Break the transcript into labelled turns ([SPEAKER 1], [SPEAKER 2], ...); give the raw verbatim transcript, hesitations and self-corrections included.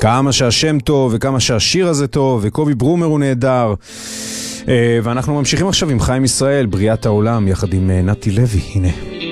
[SPEAKER 1] כמה שהשם טוב וכמה שהשיר הזה טוב, וקובי ברומר הוא נהדר. ואנחנו ממשיכים עכשיו עם חיים ישראל, בריאת העולם, יחד עם נתי לוי. הנה.